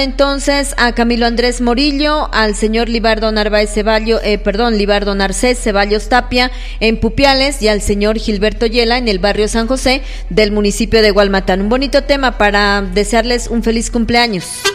Entonces a Camilo Andrés Morillo, al señor Libardo Narcés Ceballos Tapia en Pupiales y al señor Gilberto Yela en el barrio San José del municipio de Hualmatán. Un bonito tema para desearles un feliz cumpleaños.